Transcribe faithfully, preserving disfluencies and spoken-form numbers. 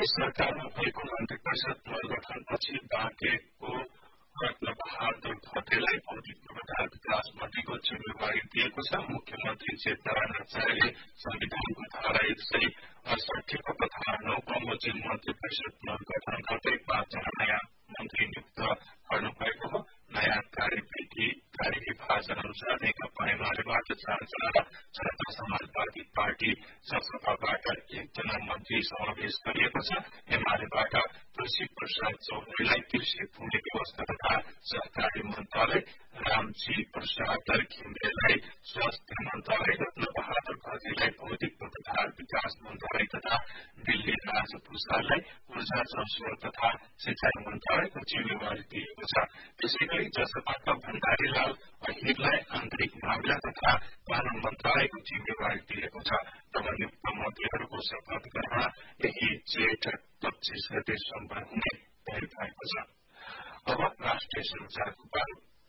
सरकारमा भएको मन्त्री परिषद पुनर्गठनपछि बाँकेको रत्न बहादुर भट्टराईलाई भौतिक पूर्वाधार विकास मन्त्रीको जिम्मेवारी दिएको छ। मुख्यमन्त्री चेतनारायण आचार्यले संविधानको धारा एक सय अडसठीको तथा नौ बमोजिम मन्त्री परिषद पुनर्गठन गर्दै पाँचजना नयाँ मन्त्री नियुक्त गर्नुभएको हो। नयाँ कार्यविधि कार्यविभाजन अनुसार नेकपा एमालेबाट चारजना र जनता समाजवादी पार्टी जसपाबाट एकजना मन्त्री समावेश गरिएको छ। एमालेबाट तुलसी प्रसाद चौधरीलाई कृषि भूमि व्यवस्था तथा सहकारी मन्त्रालय, रामजी प्रसाद घिमिरेलाई स्वास्थ्य मन्त्रालय, रत्न बहादुर घरतीलाई भौतिक पूर्वाधार विकास मन्त्रालय तथा दिल्ली राजभूषाललाई ऊर्जा जलस्रोत तथा सिंचाई मन्त्रालयको जिम्मेवारी दिएको छ। त्यसैगरी जसपाका भण्डारीलाल अहिरलाई आन्तरिक मामिला तथा कानून मन्त्रालयको जिम्मेवारी दिएको छ। नवनियुक्त मन्त्रीहरूको शपथ ग्रहण यही जेठ पच्चीस गते सम्पन्न हुने तय भएको छ। अब राष्ट्रिय समाचारको पालो।